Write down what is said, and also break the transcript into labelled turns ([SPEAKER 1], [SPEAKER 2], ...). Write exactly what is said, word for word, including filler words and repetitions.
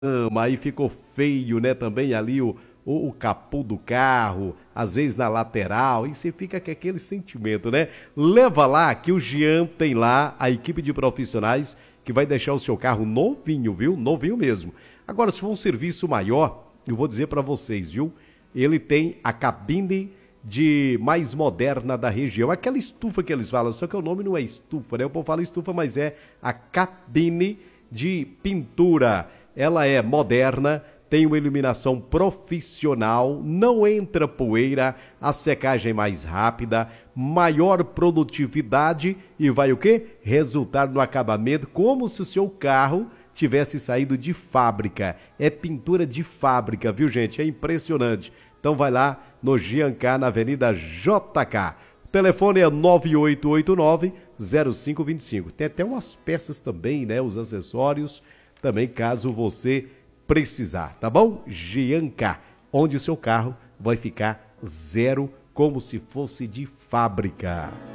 [SPEAKER 1] aí ficou feio, né? Também ali o, o, o capô do carro, às vezes na lateral, e você fica com aquele sentimento, né? Leva lá que o Jean tem lá a equipe de profissionais que vai deixar o seu carro novinho, viu? Novinho mesmo. Agora, se for um serviço maior, eu vou dizer para vocês, viu? Ele tem a cabine de mais moderna da região. Aquela estufa que eles falam, só que o nome não é estufa, né? O povo fala estufa, mas é a cabine de pintura. Ela é moderna, tem uma iluminação profissional, não entra poeira, a secagem mais rápida, maior produtividade e vai o quê? Resultar no acabamento como se o seu carro tivesse saído de fábrica. É pintura de fábrica, viu, gente? É impressionante. Então vai lá no Giancar, na Avenida J K. O telefone é nove oito oito nove, zero cinco dois cinco. Tem até umas peças também, né? Os acessórios também, caso você precisar, tá bom? Giancar, onde o seu carro vai ficar zero, como se fosse de fábrica.